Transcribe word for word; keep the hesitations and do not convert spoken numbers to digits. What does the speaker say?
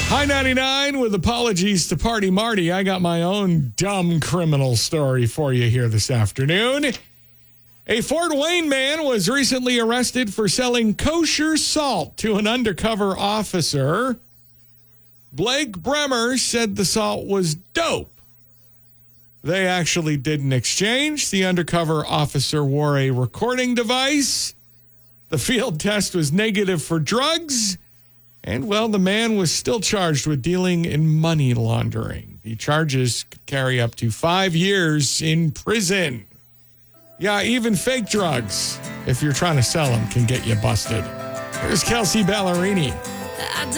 High ninety-nine with apologies to Party Marty. I got my own dumb criminal story for you here this afternoon. A Fort Wayne man was recently arrested for selling kosher salt to an undercover officer. Blake Bremer said the salt was dope. They actually did an exchange. The undercover officer wore a recording device. The field test was negative for drugs. And, well, the man was still charged with dealing in money laundering. The charges could carry up to five years in prison. Yeah, even fake drugs, if you're trying to sell them, can get you busted. Here's Kelsey Ballerini.